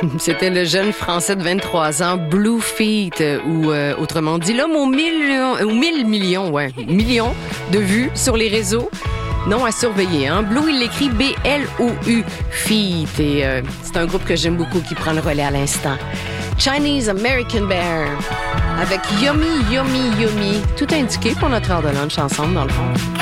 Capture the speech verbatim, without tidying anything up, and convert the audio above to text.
C'était le jeune Français de vingt-trois ans, Blue Feet, ou euh, autrement dit, l'homme aux millions, aux mille millions, ouais, millions de vues sur les réseaux. Non à surveiller, hein. Blue, il l'écrit B L O U, Feet. Et euh, c'est un groupe que j'aime beaucoup qui prend le relais à l'instant. Chinese American Bear, avec Yummy, Yummy, Yummy. Tout indiqué pour notre heure de lunch ensemble, dans le fond.